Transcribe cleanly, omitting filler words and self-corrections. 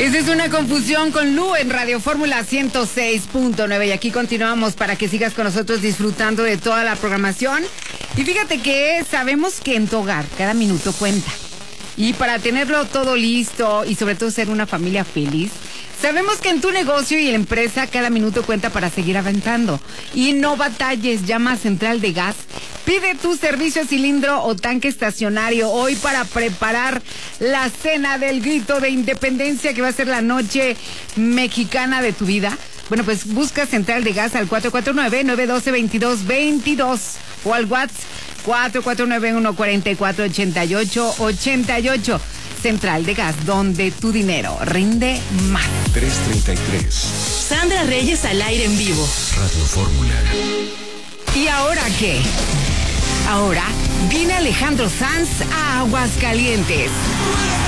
Esa es una confusión con Lu en Radio Fórmula 106.9 y aquí continuamos para que sigas con nosotros disfrutando de toda la programación. Y fíjate que sabemos que en tu hogar cada minuto cuenta. Y para tenerlo todo listo y sobre todo ser una familia feliz, sabemos que en tu negocio y en la empresa cada minuto cuenta para seguir avanzando. Y no batalles, llama a Central de Gas. Pide tu servicio cilindro o tanque estacionario hoy para preparar la cena del grito de independencia que va a ser la noche mexicana de tu vida. Bueno, pues busca Central de Gas al 449-912-2222 o al WhatsApp 449-144-8888. Central de Gas, donde tu dinero rinde más. 333. Sandra Reyes al aire en vivo. Radio Fórmula. ¿Y ahora qué? Ahora viene Alejandro Sanz a Aguascalientes.